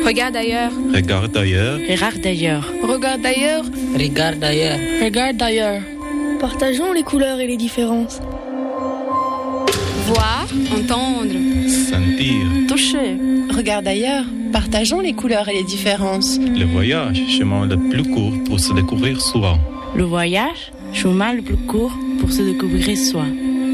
Regarde ailleurs. Regarde ailleurs. Regarde d'ailleurs. Regarde ailleurs. Regarde ailleurs. Regarde d'ailleurs. Partageons les couleurs et les différences. Voir, entendre. Sentir. Toucher. Regarde ailleurs. Partageons les couleurs et les différences. Le voyage, chemin le plus court pour se découvrir soi. Le voyage, chemin le plus court pour se découvrir soi.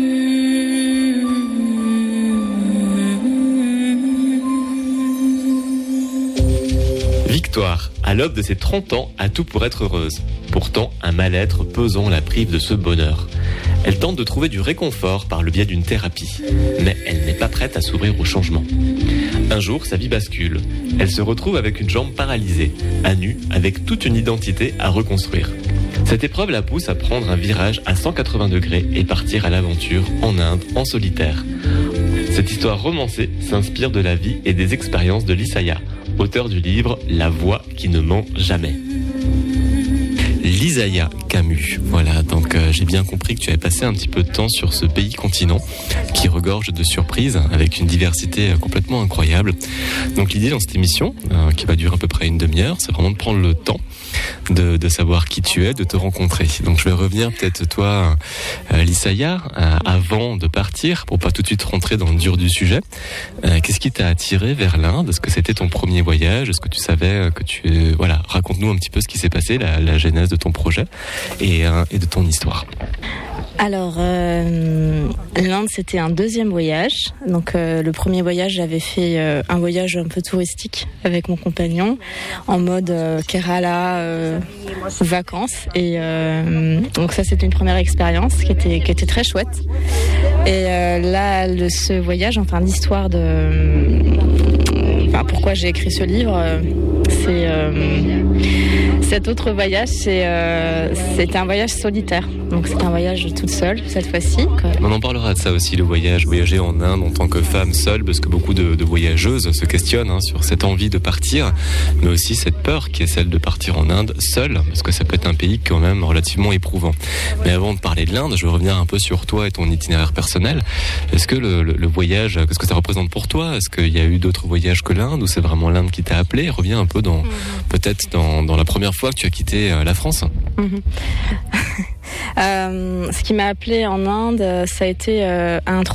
Victoire, à l'aube de ses 30 ans, a tout pour être heureuse. Pourtant, un mal-être pesant la prive de ce bonheur. Elle tente de trouver du réconfort par le biais d'une thérapie. Mais elle n'est pas prête à s'ouvrir au changement. Un jour, sa vie bascule. Elle se retrouve avec une jambe paralysée, à nu, avec toute une identité à reconstruire. Cette épreuve la pousse à prendre un virage à 180 degrés et partir à l'aventure en Inde, en solitaire. Cette histoire romancée s'inspire de la vie et des expériences de Lisaya, auteur du livre « La voix qui ne ment jamais ». Lisaya Camus. Voilà, donc j'ai bien compris que tu avais passé un petit peu de temps sur ce pays-continent qui regorge de surprises avec une diversité complètement incroyable. Donc l'idée dans cette émission, qui va durer à peu près une demi-heure, c'est vraiment de prendre le temps de savoir qui tu es, de te rencontrer. Donc je vais revenir peut-être toi, Lisaya, avant de partir, pour pas tout de suite rentrer dans le dur du sujet. Qu'est-ce qui t'a attiré vers l'Inde? Est-ce que c'était ton premier voyage? Est-ce que tu savais que tu... Voilà, raconte-nous un petit peu ce qui s'est passé, la genèse de ton projet et de ton histoire. Alors, l'Inde, c'était un deuxième voyage. Donc, le premier voyage, j'avais fait un voyage un peu touristique avec mon compagnon, en mode Kerala, vacances. Et donc ça, c'était une première expérience qui était très chouette. Et là, ce voyage, enfin, l'histoire pourquoi j'ai écrit ce livre, c'est cet autre voyage, c'était un voyage solitaire. Donc c'est un voyage toute seule cette fois-ci. On en parlera de ça aussi, le voyage, voyager en Inde en tant que femme seule, parce que beaucoup de voyageuses se questionnent sur cette envie de partir, mais aussi cette peur qui est celle de partir en Inde seule, parce que ça peut être un pays quand même relativement éprouvant. Mais avant de parler de l'Inde, je veux revenir un peu sur toi et ton itinéraire personnel. Est-ce que le voyage, qu'est-ce que ça représente pour toi? Est-ce qu'il y a eu d'autres voyages que l'Inde, ou c'est vraiment l'Inde qui t'a appelé? Reviens un peu peut-être dans la première fois que tu as quitté la France. Ce qui m'a appelé en Inde, ça a été un